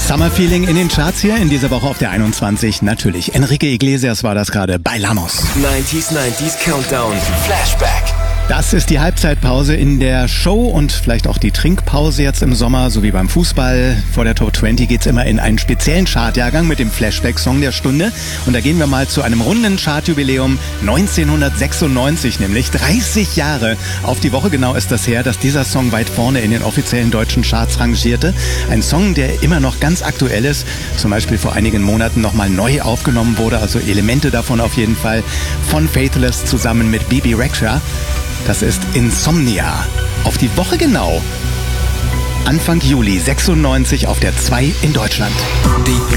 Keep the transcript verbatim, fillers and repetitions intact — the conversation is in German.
Summer Feeling in den Charts hier in dieser Woche auf der einundzwanzig. Natürlich, Enrique Iglesias war das gerade bei Lamos. neunziger neunziger Countdown Flashback. Das ist die Halbzeitpause in der Show und vielleicht auch die Trinkpause jetzt im Sommer, so wie beim Fußball. Vor der Top zwanzig geht's immer in einen speziellen Chartjahrgang mit dem Flashback-Song der Stunde. Und da gehen wir mal zu einem runden Chartjubiläum neunzehnhundertsechsundneunzig, nämlich dreißig Jahre. Auf die Woche genau ist das her, dass dieser Song weit vorne in den offiziellen deutschen Charts rangierte. Ein Song, der immer noch ganz aktuell ist, zum Beispiel vor einigen Monaten nochmal neu aufgenommen wurde, also Elemente davon auf jeden Fall, von Faithless zusammen mit Bebe Rexha. Das ist Insomnia. Auf die Woche genau. Anfang Juli sechsundneunzig auf der zwei in Deutschland. Die